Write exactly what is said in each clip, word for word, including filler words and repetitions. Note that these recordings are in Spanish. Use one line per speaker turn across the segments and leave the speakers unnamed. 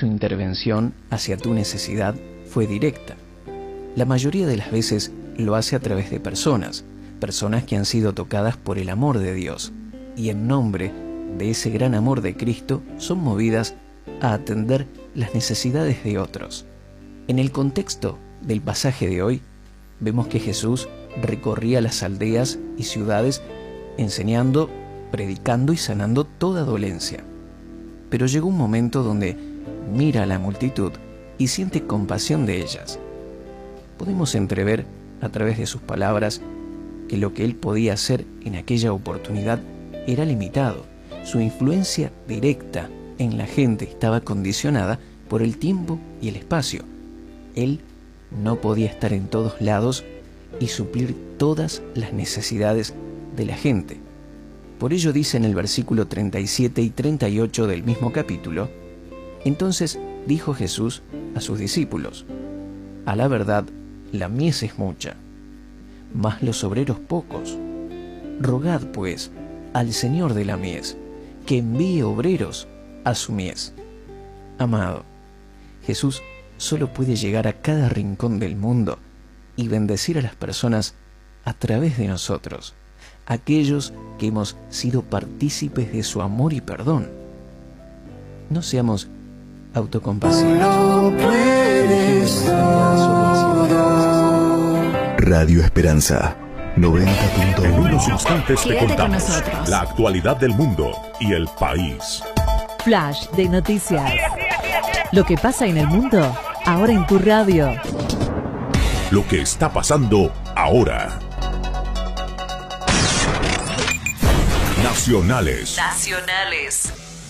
su intervención hacia tu necesidad fue directa. La mayoría de las veces lo hace a través de personas, personas que han sido tocadas por el amor de Dios, y en nombre de ese gran amor de Cristo son movidas a atender las necesidades de otros. En el contexto del pasaje de hoy, vemos que Jesús recorría las aldeas y ciudades enseñando, predicando y sanando toda dolencia. Pero llegó un momento donde mira a la multitud y siente compasión de ellas. Podemos entrever a través de sus palabras que lo que él podía hacer en aquella oportunidad era limitado. Su influencia directa en la gente estaba condicionada por el tiempo y el espacio. Él no podía estar en todos lados y suplir todas las necesidades de la gente. Por ello dice en el versículo treinta y siete y treinta y ocho del mismo capítulo: entonces dijo Jesús a sus discípulos: a la verdad, la mies es mucha, mas los obreros pocos. Rogad, pues, al Señor de la mies, que envíe obreros a su mies. Amado, Jesús solo puede llegar a cada rincón del mundo y bendecir a las personas a través de nosotros, aquellos que hemos sido partícipes de su amor y perdón. No seamos autocompasivos.
Radio Esperanza noventa punto uno.
En unos instantes te
Quédate
contamos
con nosotros.
la actualidad del mundo y el país.
Flash de noticias. Lo que pasa en el mundo, ahora en tu radio.
Lo que está pasando ahora. Nacionales.
Nacionales.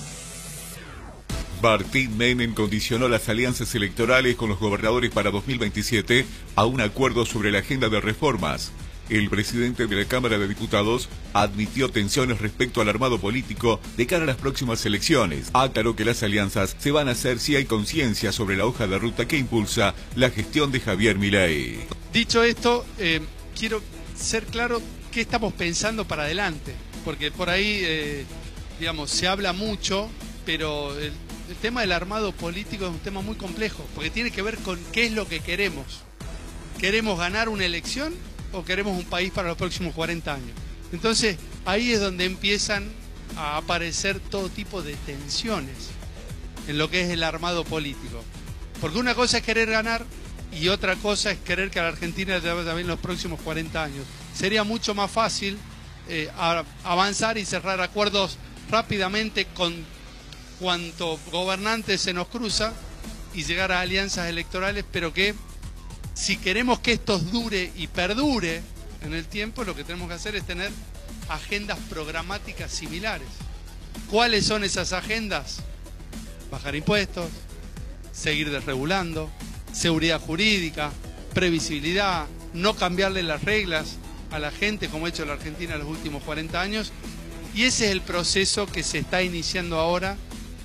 Martín Menem condicionó las alianzas electorales con los gobernadores para dos mil veintisiete a un acuerdo sobre la agenda de reformas. El presidente de la Cámara de Diputados admitió tensiones respecto al armado político de cara a las próximas elecciones. Aclaró que las alianzas se van a hacer si hay conciencia sobre la hoja de ruta que impulsa la gestión de Javier Milei.
Dicho esto, eh, quiero ser claro qué estamos pensando para adelante, porque por ahí, eh, digamos, se habla mucho, pero el, el tema del armado político es un tema muy complejo, porque tiene que ver con qué es lo que queremos. ¿Queremos ganar una elección o queremos un país para los próximos cuarenta años? Entonces, ahí es donde empiezan a aparecer todo tipo de tensiones en lo que es el armado político. Porque una cosa es querer ganar y otra cosa es querer que a la Argentina le vaya bien los próximos cuarenta años. Sería mucho más fácil eh, a, avanzar y cerrar acuerdos rápidamente con cuanto gobernante se nos cruza y llegar a alianzas electorales, pero que si queremos que esto dure y perdure en el tiempo, lo que tenemos que hacer es tener agendas programáticas similares. ¿Cuáles son esas agendas? Bajar impuestos, seguir desregulando, seguridad jurídica, previsibilidad, no cambiarle las reglas a la gente como ha hecho la Argentina en los últimos cuarenta años. Y ese es el proceso que se está iniciando ahora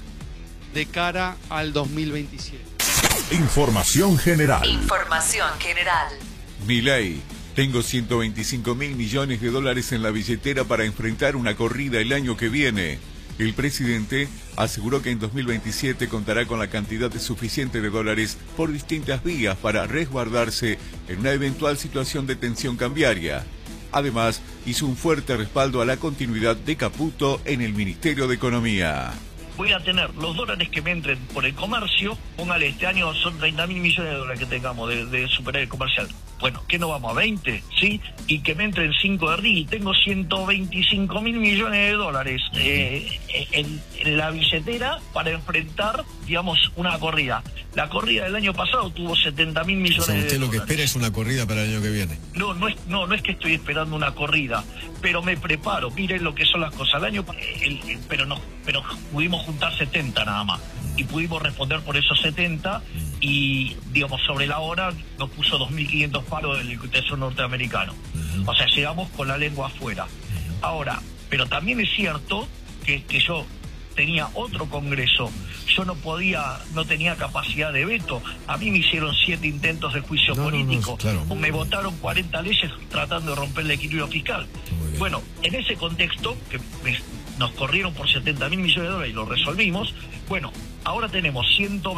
de cara al dos mil veintisiete.
Información general.
Información general.
Milei: tengo ciento veinticinco mil millones de dólares en la billetera para enfrentar una corrida el año que viene. El presidente aseguró que en dos mil veintisiete contará con la cantidad suficiente de dólares por distintas vías para resguardarse en una eventual situación de tensión cambiaria. Además, hizo un fuerte respaldo a la continuidad de Caputo en el Ministerio de Economía.
Voy a tener los dólares que me entren por el comercio, póngale, este año son treinta mil millones de dólares que tengamos de, de superávit comercial. Bueno, ¿qué no vamos a veinte? ¿Sí? Y que me entren cinco de R I, tengo ciento veinticinco mil millones de dólares eh, en, en la billetera para enfrentar, digamos, una corrida. La corrida del año pasado tuvo setenta mil millones de dólares.
O sea, usted lo que espera es una corrida para el año que viene.
No, no es, no, no es que estoy esperando una corrida, pero me preparo. Miren lo que son las cosas. El año, el, el, pero no, pero pudimos juntar setenta nada más y pudimos responder por esos setenta y, digamos, sobre la hora nos puso dos mil quinientos paros del Tesoro norteamericano. O sea, llegamos con la lengua afuera. Ahora, pero también es cierto que, que yo tenía otro congreso. Yo no podía, no tenía capacidad de veto. A mí me hicieron siete intentos de juicio no, político. No, no, claro. Me votaron cuarenta leyes tratando de romper el equilibrio fiscal. Bueno, en ese contexto, que me, nos corrieron por setenta mil millones de dólares y lo resolvimos, bueno, ahora tenemos ciento